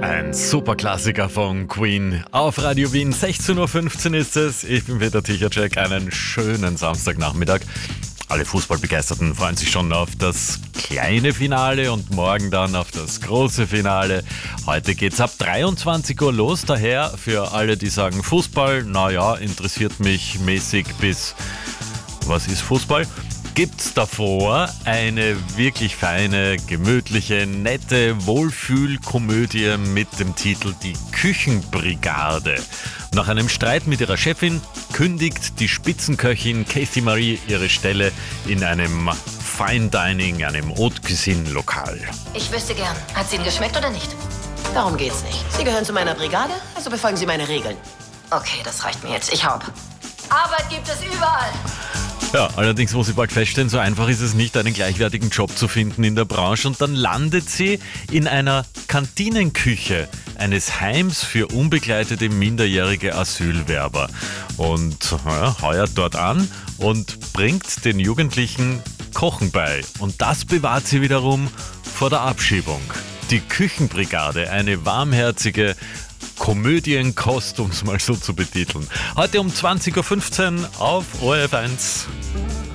Ein Superklassiker von Queen auf Radio Wien. 16.15 Uhr ist es. Ich bin Peter Tichacek. Einen schönen Samstagnachmittag. Alle Fußballbegeisterten freuen sich schon auf das kleine Finale und morgen dann auf das große Finale. Heute geht's ab 23 Uhr los. Daher für alle, die sagen Fußball, naja, interessiert mich mäßig bis... Was ist Fußball? Gibt's davor eine wirklich feine, gemütliche, nette Wohlfühlkomödie mit dem Titel Die Küchenbrigade. Nach einem Streit mit ihrer Chefin kündigt die Spitzenköchin Kathy Marie ihre Stelle in einem Fine Dining, einem Haute Cuisine Lokal. Ich wüsste gern, hat es Ihnen geschmeckt oder nicht? Darum geht's nicht. Sie gehören zu meiner Brigade, also befolgen Sie meine Regeln. Okay, das reicht mir jetzt. Ich hau ab. Arbeit gibt es überall. Ja, allerdings muss sie bald feststellen, so einfach ist es nicht, einen gleichwertigen Job zu finden in der Branche. Und dann landet sie in einer Kantinenküche eines Heims für unbegleitete minderjährige Asylwerber. Und heuert dort an und bringt den Jugendlichen Kochen bei. Und das bewahrt sie wiederum vor der Abschiebung. Die Küchenbrigade, eine warmherzige Komödienkost, um es mal so zu betiteln. Heute um 20.15 Uhr auf ORF 1.